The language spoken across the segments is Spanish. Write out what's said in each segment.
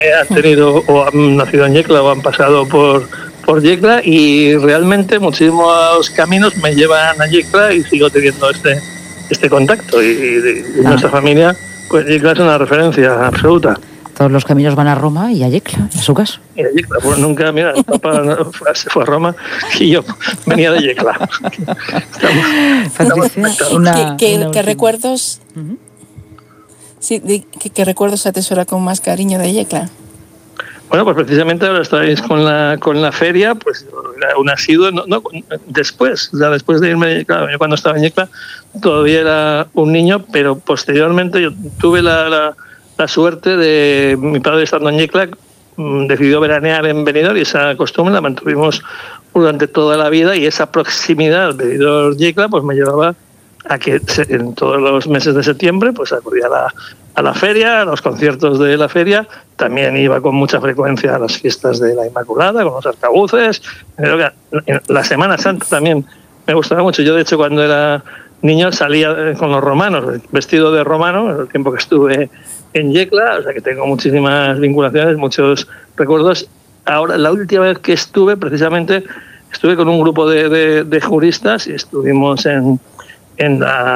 han tenido o han nacido en Yecla o han pasado por Yecla, y realmente muchísimos caminos me llevan a Yecla y sigo teniendo este contacto, y nuestra familia, pues Yecla es una referencia absoluta. Todos los caminos van a Roma y a Yecla, en su caso. Y a Yecla, pues nunca, mira, el Papa se fue a Roma y yo venía de Yecla. Patricia, ¿qué recuerdos? Uh-huh. Sí, ¿qué recuerdos atesora con más cariño de Yecla? Bueno, pues precisamente ahora estáis con la feria, pues un asiduo, después de irme, claro, yo cuando estaba en Yecla todavía era un niño, pero posteriormente yo tuve la suerte de mi padre, estando en Yecla, decidió veranear en Benidorm, y esa costumbre la mantuvimos durante toda la vida, y esa proximidad de Benidorm-Yecla pues me llevaba a que en todos los meses de septiembre pues acudía a la feria, a los conciertos de la feria. También iba con mucha frecuencia a las fiestas de la Inmaculada, con los arcabuces. En la Semana Santa también me gustaba mucho. Yo, de hecho, cuando era niño salía con los romanos, vestido de romano, el tiempo que estuve en Yecla, o sea que tengo muchísimas vinculaciones, muchos recuerdos. Ahora, la última vez que estuve, precisamente, estuve con un grupo de juristas y estuvimos en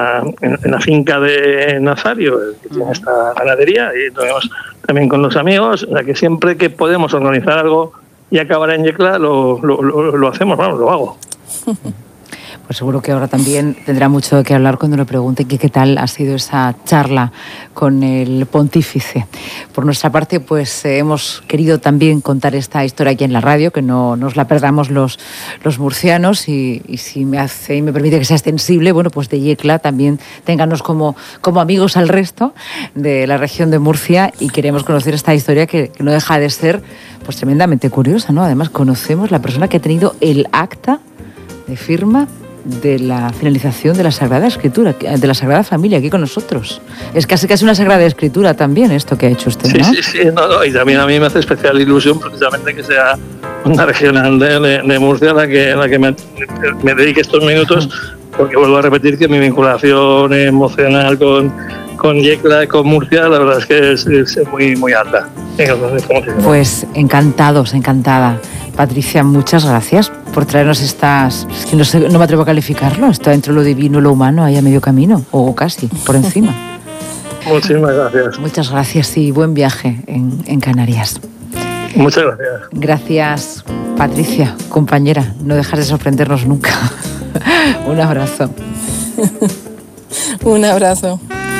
la finca de Nazario, que tiene esta ganadería, y estuvimos también con los amigos. O sea que siempre que podemos organizar algo y acabar en Yecla, lo hacemos, vamos, lo hago. Pues seguro que ahora también tendrá mucho que hablar cuando le pregunten qué tal ha sido esa charla con el pontífice. Por nuestra parte, pues hemos querido también contar esta historia aquí en la radio, que no nos la perdamos los murcianos, y si me permite que sea extensible, bueno, pues de Yecla también ténganos como amigos al resto de la región de Murcia, y queremos conocer esta historia que no deja de ser pues tremendamente curiosa, ¿no? Además, conocemos la persona que ha tenido el acta de firma de la finalización de la Sagrada Escritura, de la Sagrada Familia, aquí con nosotros. Es casi una Sagrada Escritura también esto que ha hecho usted, ¿no? Sí, y también a mí me hace especial ilusión precisamente que sea una regional de Murcia la que me dedique estos minutos, porque vuelvo a repetir que mi vinculación emocional con Yecla, con Murcia, la verdad es que es muy, muy alta. Pues encantada. Patricia, muchas gracias por traernos estas... Es que no me atrevo a calificarlo, está entre lo divino y lo humano, ahí a medio camino, o casi, por encima. Muchísimas gracias. Muchas gracias y buen viaje en Canarias. Muchas gracias. Gracias, Patricia, compañera, no dejas de sorprendernos nunca. Un abrazo. Un abrazo.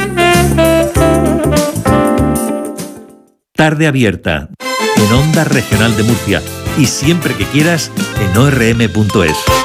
Tarde Abierta, en Onda Regional de Murcia, y siempre que quieras en orm.es.